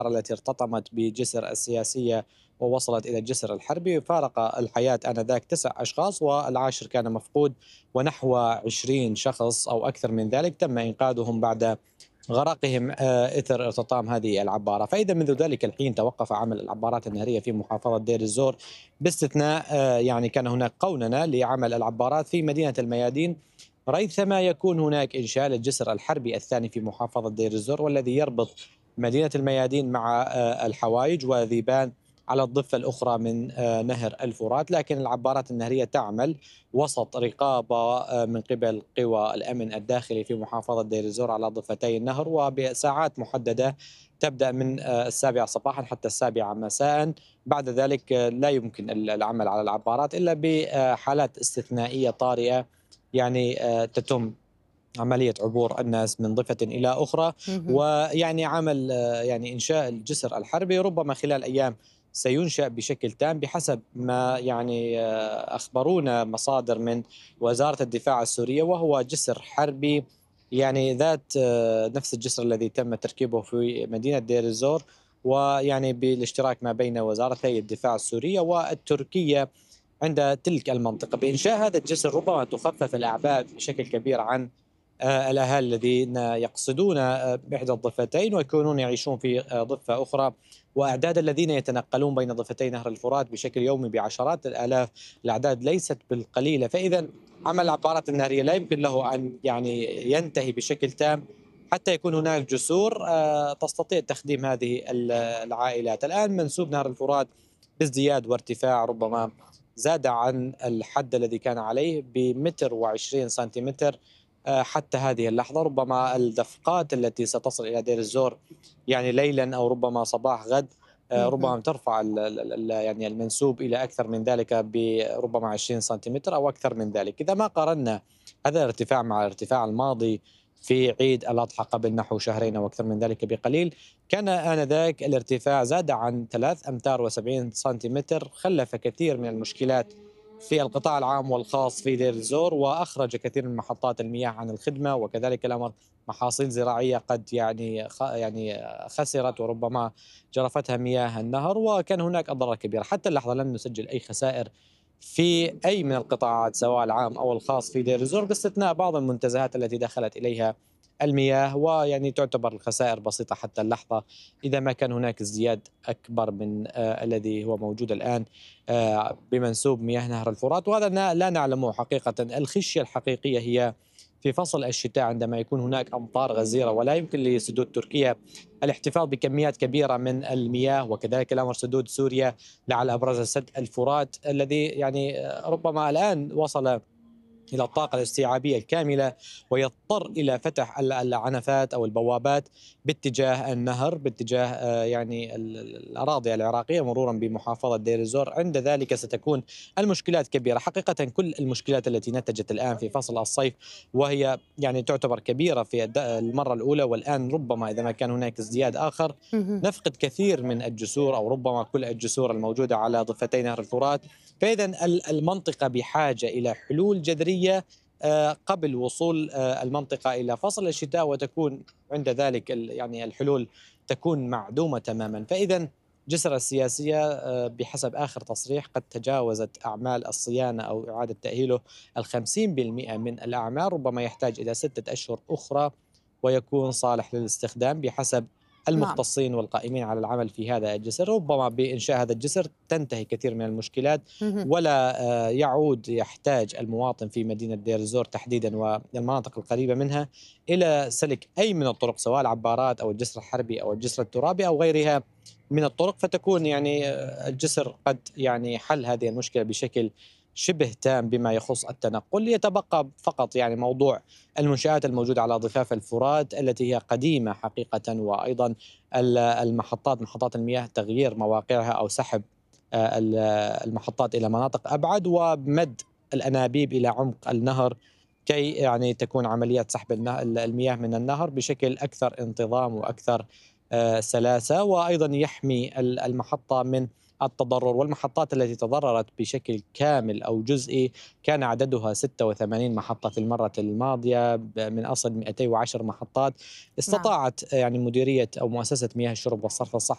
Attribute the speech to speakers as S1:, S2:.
S1: التي ارتطمت بجسر السياسية ووصلت إلى الجسر الحربي. فارق الحياة آنذاك 9 أشخاص والعاشر كان مفقود، ونحو 20 شخص أو أكثر من ذلك تم إنقاذهم بعد غرقهم إثر ارتطام هذه العبارة. فإذا منذ ذلك الحين توقف عمل العبارات النهرية في محافظة دير الزور، باستثناء يعني كان هناك قوننة لعمل العبارات في مدينة الميادين، ريثما يكون هناك إنشاء للجسر الحربي الثاني في محافظة دير الزور، والذي يربط مدينة الميادين مع الحوايج وذيبان على الضفة الأخرى من نهر الفرات. لكن العبارات النهرية تعمل وسط رقابة من قبل قوى الأمن الداخلي في محافظة دير الزور على ضفتي النهر، وبساعات محددة تبدأ من 7 صباحا حتى 7 مساء. بعد ذلك لا يمكن العمل على العبارات إلا بحالات استثنائية طارئة، يعني تتم عملية عبور الناس من ضفة إلى أخرى.
S2: اهم.
S1: ويعني عمل يعني إنشاء الجسر الحربي ربما خلال أيام سينشأ بشكل تام بحسب ما يعني أخبرونا مصادر من وزارة الدفاع السورية، وهو جسر حربي يعني ذات نفس الجسر الذي تم تركيبه في مدينة دير الزور، ويعني بالاشتراك ما بين وزارتي الدفاع السورية والتركية عند تلك المنطقة. بإنشاء هذا الجسر ربما تخفف الأعباء بشكل كبير عن الأهالي الذين يقصدون إحدى الضفتين ويكونون يعيشون في ضفة أخرى، وأعداد الذين يتنقلون بين ضفتي نهر الفرات بشكل يومي بعشرات الآلاف. الأعداد ليست بالقليلة. فإذا عمل العبارات النهرية لا يمكن له أن يعني ينتهي بشكل تام حتى يكون هناك جسور تستطيع تخديم هذه العائلات. الآن منسوب نهر الفرات بازدياد وارتفاع ربما زاد عن الحد الذي كان عليه بمتر وعشرين سنتيمتر حتى هذه اللحظة. ربما الدفقات التي ستصل إلى دير الزور يعني ليلا أو ربما صباح غد
S2: اهم.
S1: ربما ترفع يعني المنسوب إلى أكثر من ذلك بربما 20 سنتيمتر أو أكثر من ذلك. إذا ما قارنا هذا الارتفاع مع الارتفاع الماضي في عيد الأضحى قبل نحو شهرين أو أكثر من ذلك بقليل، كان آنذاك الارتفاع زاد عن 3 أمتار و70 سنتيمتر، خلف كثير من المشكلات في القطاع العام والخاص في دير الزور، وأخرج كثير من محطات المياه عن الخدمة، وكذلك الأمر محاصيل زراعية قد يعني خسرت وربما جرفتها مياه النهر، وكان هناك أضرار كبيرة. حتى اللحظة لم نسجل أي خسائر في أي من القطاعات سواء العام أو الخاص في دير الزور، باستثناء بعض المنتزهات التي دخلت إليها المياه، ويعني تعتبر الخسائر بسيطة حتى اللحظة إذا ما كان هناك ازدياد أكبر من الذي هو موجود الآن بمنسوب مياه نهر الفرات. وهذا لا نعلمه حقيقة. الخشية الحقيقية هي في فصل الشتاء عندما يكون هناك أمطار غزيرة ولا يمكن لسدود تركيا الاحتفاظ بكميات كبيرة من المياه، وكذلك الأمر سدود سوريا لعل أبرز سد الفرات الذي يعني ربما الآن وصل إلى الطاقة الاستيعابية الكاملة، ويضطر إلى فتح العنفات أو البوابات باتجاه النهر، باتجاه يعني الأراضي العراقية مرورا بمحافظة دير الزور. عند ذلك ستكون المشكلات كبيرة حقيقة. كل المشكلات التي نتجت الآن في فصل الصيف وهي يعني تعتبر كبيرة في المرة الأولى، والآن ربما إذا ما كان هناك ازدياد آخر
S2: اهم.
S1: نفقد كثير من الجسور أو ربما كل الجسور الموجودة على ضفتي نهر الفرات. فإذا المنطقة بحاجة إلى حلول جذرية قبل وصول المنطقة إلى فصل الشتاء، وتكون عند ذلك يعني الحلول تكون معدومة تماما. فإذا جسر السياسية بحسب آخر تصريح قد تجاوزت أعمال الصيانة أو إعادة تأهيله 50% من الأعمال، ربما يحتاج إلى 6 أشهر أخرى ويكون صالح للاستخدام بحسب
S2: نعم.
S1: المختصين والقائمين على العمل في هذا الجسر. ربما بإنشاء هذا الجسر تنتهي كثير من المشكلات،
S2: اهم.
S1: ولا يعود يحتاج المواطن في مدينة دير الزور تحديدا والمناطق القريبة منها إلى سلك أي من الطرق سواء العبارات أو الجسر الحربي أو الجسر الترابي أو غيرها من الطرق. فتكون يعني الجسر قد يعني حل هذه المشكلة بشكل شبه تام بما يخص التنقل. يتبقى فقط يعني موضوع المنشآت الموجودة على ضفاف الفرات التي هي قديمة حقيقة، وأيضا محطات المياه تغيير مواقعها أو سحب المحطات إلى مناطق أبعد ومد الأنابيب إلى عمق النهر كي يعني تكون عمليات سحب المياه من النهر بشكل أكثر انتظام وأكثر سلاسة، وأيضا يحمي المحطة من التضرر. والمحطات التي تضررت بشكل كامل أو جزئي كان عددها 86 محطة في المرة الماضية من أصل 210 محطات.
S2: نعم.
S1: استطاعت يعني مديرية أو مؤسسة مياه الشرب والصرف الصحي